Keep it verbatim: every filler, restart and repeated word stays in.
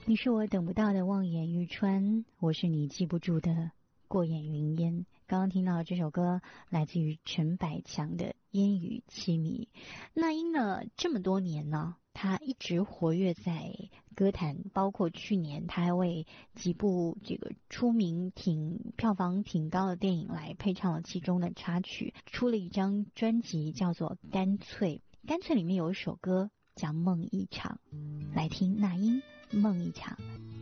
你是我等不到的望眼欲穿，我是你记不住的过眼云烟。刚刚听到这首歌来自于陈百强的《烟雨凄迷》。那英呢，这么多年呢，他一直活跃在歌坛，包括去年他还为几部这个出名挺票房挺高的电影来配唱了其中的插曲，出了一张专辑叫做《干脆》，干脆里面有一首歌叫《梦一场》，来听那英《梦一场》。